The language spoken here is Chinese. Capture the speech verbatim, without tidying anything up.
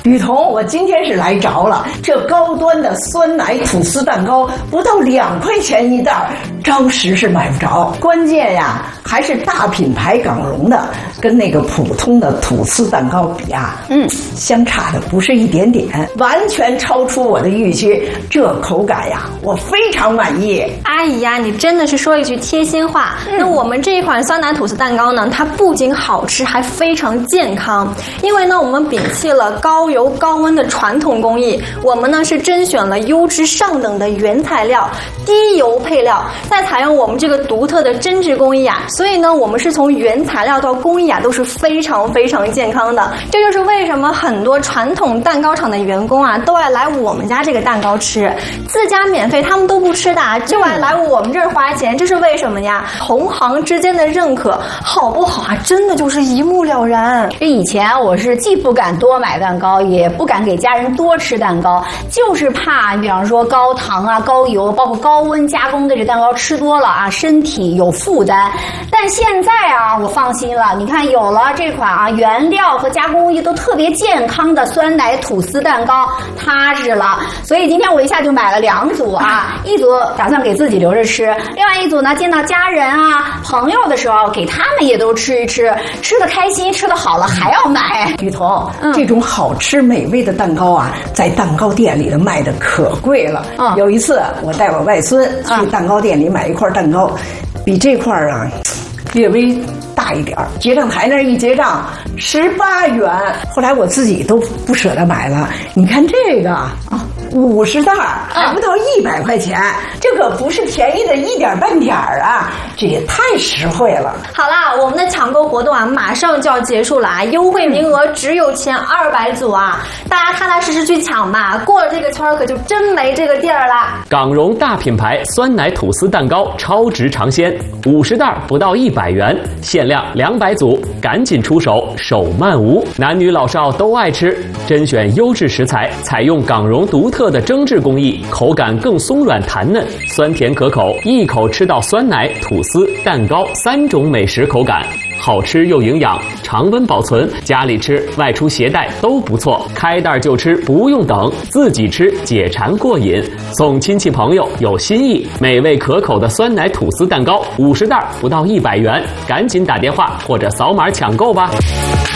雨桐，我今天是来着了，这高端的酸奶吐司蛋糕不到两块钱一袋，着实是买不着。关键呀，还是大品牌港荣的，跟那个普通的吐司蛋糕比啊，嗯，相差的不是一点点，完全超出我的预期。这口感呀，我非常满意。 阿姨呀，你真的是说一句贴心话。嗯、那我们这一款酸奶吐司蛋糕呢，它不仅好吃，还非常健康。因为呢，我们摒弃了高油高温的传统工艺，我们呢是甄选了优质上等的原材料、低油配料，再采用我们这个独特的针织工艺啊，所以呢，我们是从原材料到工艺啊都是非常非常健康的。这就是为什么很多传统蛋糕厂的员工啊都爱来我们家这个蛋糕吃，自家免费他们都不吃的，就爱来我们这儿花钱，这是为什么呀？同行之间的认可，好不好啊？真的就是一目了然。 这以前我是既不敢多买蛋糕，也不敢给家人多吃蛋糕，就是怕比方说高糖啊、高油，包括高温加工的这蛋糕吃多了啊，身体有负担。但现在啊，我放心了，你看有了这款啊原料和加工工艺都特别健康的酸奶吐司蛋糕，踏实了。所以今天我一下就买了两组啊，一组打算给自己留着吃，另外一组呢见到家人啊朋友的时候给他们也都吃一吃，吃得开心，吃得好了还要买。 雨桐，嗯、这种好吃美味的蛋糕啊，在蛋糕店里的卖的可贵了。嗯、有一次我带我外孙去蛋糕店里买一块蛋糕，比这块啊略微大一点儿，结账台那一结账十八元，后来我自己都不舍得买了。你看这个啊，五十袋还不到一百块钱，这可不是便宜的一点半点儿啊，这也太实惠了。 好啦，我们的抢购活动啊马上就要结束了啊，优惠名额只有前二百组啊，大家踏踏实实去抢吧，过了这个圈可就真没这个地儿了。 港荣大品牌酸奶吐司蛋糕超值尝鲜，五十袋不到一百元，限量两百组，赶紧出手，手慢无。男女老少都爱吃，甄选优质食材，采用港荣独特的蒸制工艺，口感更松软弹嫩，酸甜可口，一口吃到酸奶、吐司、蛋糕三种美食口感，好吃又营养，常温保存，家里吃、外出携带都不错。开袋就吃，不用等，自己吃解馋过瘾，送亲戚朋友有新意。美味可口的酸奶吐司蛋糕，五十袋不到一百元，赶紧打电话或者扫码抢购吧。